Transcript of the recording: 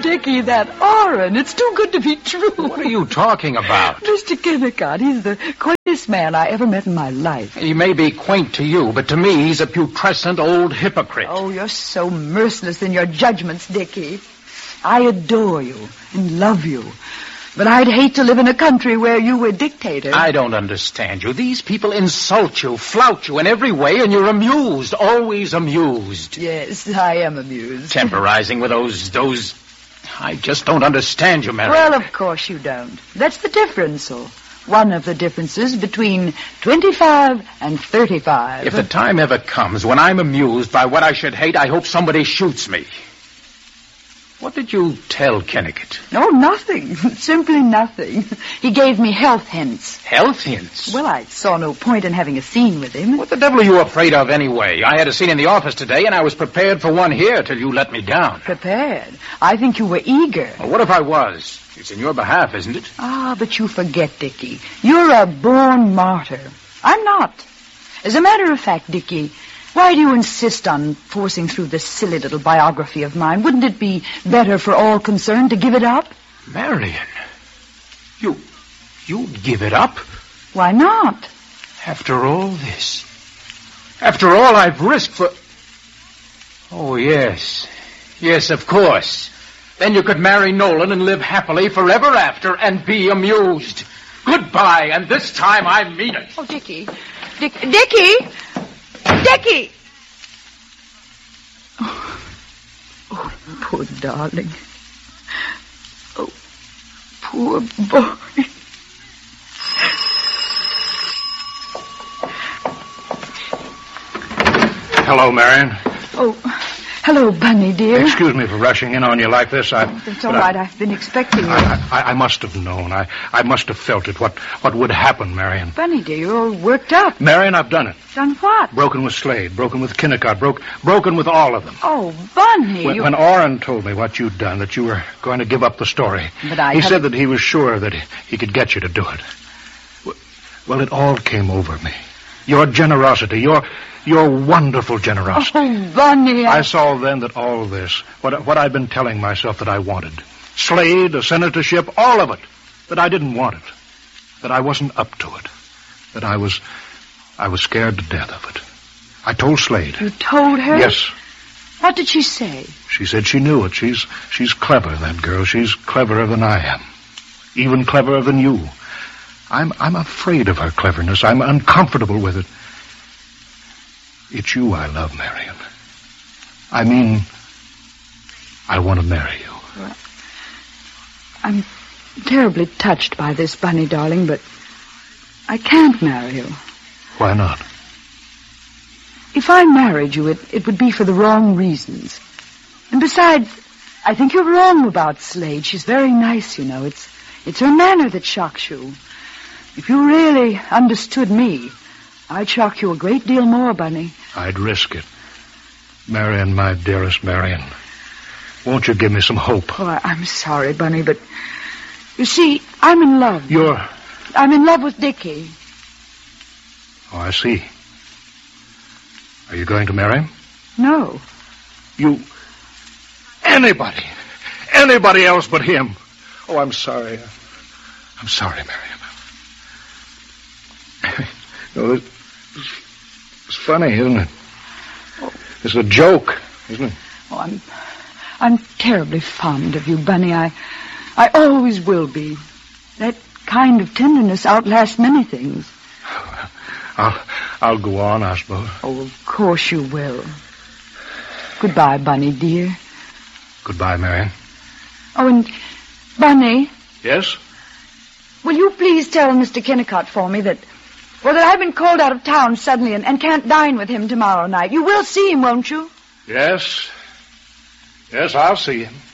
Dickie, that Orrin. It's too good to be true. What are you talking about? Mr. Kennicott, he's the quaintest man I ever met in my life. He may be quaint to you, but to me he's a putrescent old hypocrite. Oh, you're so merciless in your judgments, Dickie. I adore you and love you. But I'd hate to live in a country where you were dictator. I don't understand you. These people insult you, flout you in every way, and you're amused, always amused. Yes, I am amused. Temporizing with those... I just don't understand you, Mary. Well, of course you don't. That's the difference, so. One of the differences between 25 and 35. If the time ever comes when I'm amused by what I should hate, I hope somebody shoots me. What did you tell Kennicott? Oh, nothing. Simply nothing. He gave me health hints. Health hints? Well, I saw no point in having a scene with him. What the devil are you afraid of anyway? I had a scene in the office today, and I was prepared for one here till you let me down. Prepared? I think you were eager. Well, what if I was? It's in your behalf, isn't it? Ah, but you forget, Dickie. You're a born martyr. I'm not. As a matter of fact, Dickie, why do you insist on forcing through this silly little biography of mine? Wouldn't it be better for all concerned to give it up? Marion, you'd give it up? Why not? After all this? After all I've risked for... Oh, yes. Yes, of course. Then you could marry Nolan and live happily forever after and be amused. Goodbye, and this time I mean it. Oh, Dickie. Dickie! Dickie! Oh, poor darling. Oh, poor boy. Hello, Marion. Oh, hello, Bunny, dear. Excuse me for rushing in on you like this. That's all right. I've been expecting you. I must have known. I must have felt it. What would happen, Marion? Bunny, dear, you're all worked up. Marion, I've done it. Done what? Broken with Slade, broken with Kennicott, broken with all of them. Oh, Bunny. When Orrin told me what you'd done, that you were going to give up the story, he said that he was sure that he could get you to do it. Well, it all came over me. Your generosity, your wonderful generosity. Oh, Bunny. I saw then that all this, what I'd been telling myself that I wanted, Slade, a senatorship, all of it, that I didn't want it, that I wasn't up to it, that I was scared to death of it. I told Slade. You told her? Yes. What did she say? She said she knew it. She's clever, that girl. She's cleverer than I am. Even cleverer than you. I'm afraid of her cleverness. I'm uncomfortable with it. It's you I love, Marion. I mean, I want to marry you. Well, I'm terribly touched by this, Bunny, darling, but I can't marry you. Why not? If I married you, it would be for the wrong reasons. And besides, I think you're wrong about Slade. She's very nice, you know. It's her manner that shocks you. If you really understood me, I'd shock you a great deal more, Bunny. I'd risk it. Marion, my dearest Marion, won't you give me some hope? Oh, I'm sorry, Bunny, but you see, I'm in love. I'm in love with Dickie. Oh, I see. Are you going to marry him? No. Anybody else but him. Oh, I'm sorry. I'm sorry, Marion. No, it's funny, isn't it? It's a joke, isn't it? Oh, I'm terribly fond of you, Bunny. I always will be. That kind of tenderness outlasts many things. I'll go on, I suppose. Oh, of course you will. Goodbye, Bunny, dear. Goodbye, Marion. Oh, and Bunny. Yes? Will you please tell Mr. Kennicott for me that I've been called out of town suddenly and can't dine with him tomorrow night. You will see him, won't you? Yes. Yes, I'll see him.